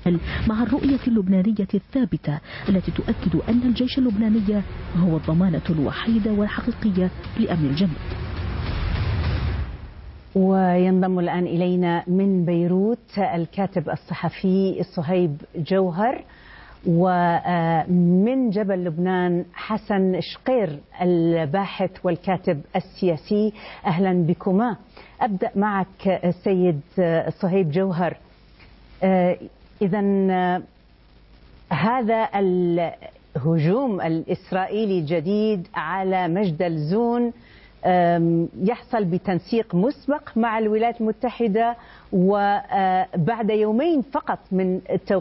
مع الرؤية اللبنانية الثابتة التي تؤكد أن الجيش اللبناني هو الضمانة الوحيدة والحقيقية لأمن الجنوب. وينضم الآن إلينا من بيروت الكاتب الصحفي صهيب جوهر، ومن جبل لبنان حسن شقير الباحث والكاتب السياسي. أهلا بكما. أبدأ معك سيد صهيب جوهر. إذا هذا الهجوم الإسرائيلي الجديد على مجدل زون يحصل بتنسيق مسبق مع الولايات المتحدة، وبعد يومين فقط من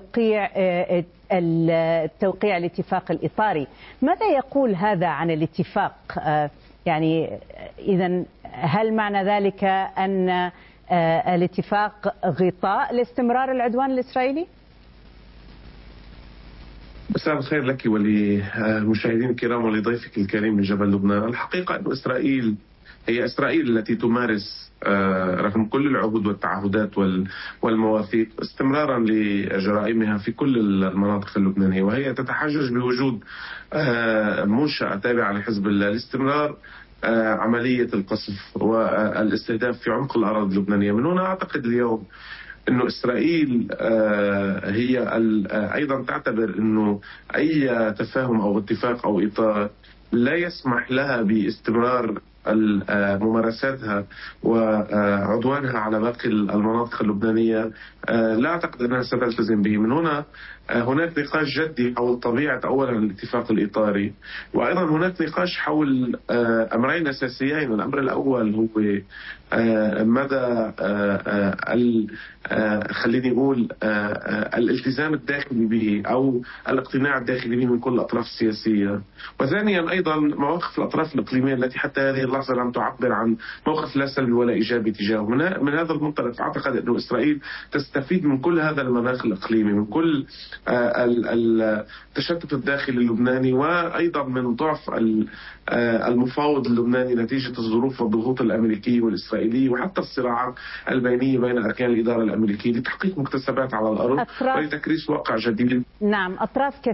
توقيع الاتفاق الإطاري. ماذا يقول هذا عن الاتفاق؟ يعني إذا هل معنى ذلك أن الاتفاق غطاء لاستمرار العدوان الإسرائيلي؟ مساء الخير لك وللمشاهدين الكرام ولضيفك الكريم من جبل لبنان. الحقيقة أن إسرائيل هي إسرائيل التي تمارس رغم كل العهود والتعهدات والمواثيق استمرارا لجرائمها في كل المناطق اللبنانية، وهي تتحجج بوجود منشأة تابعة لحزب الله لاستمرار عملية القصف والاستهداف في عمق الأراضي اللبنانية. من هنا أعتقد اليوم أنه إسرائيل هي أيضا تعتبر أنه أي تفاهم أو اتفاق أو إطار لا يسمح لها باستمرار ممارساتها وعدوانها على باقي المناطق اللبنانية، لا أعتقد أنها ستلتزم به. من هنا هناك نقاش جدي حول طبيعة أولا الاتفاق الإطاري، وأيضا هناك نقاش حول أمرين أساسيين. الأمر الأول هو مدى خليني أقول الالتزام الداخلي به أو الاقتناع الداخلي به من كل الأطراف السياسية، وثانيا أيضا مواقف الأطراف الإقليمية التي حتى هذه اللحظة لم تعبر عن موقف لا سلبي ولا إيجابي تجاهه. من هذا المنطلق أعتقد أن إسرائيل تستفيد من كل هذا المناخ الإقليمي، من كل التشتت الداخلي اللبناني، وأيضا من ضعف المفاوض اللبناني نتيجة الظروف والضغوط الأمريكية والإسرائيلية وحتى الصراعات البينية بين أركان الإدارة الأمريكية لتحقيق مكتسبات على الأرض ولتكريس واقع جديد. نعم، أطراف